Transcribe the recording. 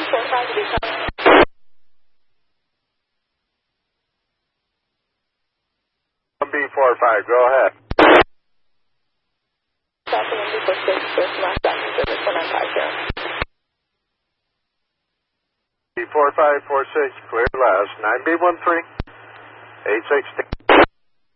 B45 to be coming. B45, go ahead. Stopping in B46, first last doctor service 1950. B4546, clear last, 9B13, 816.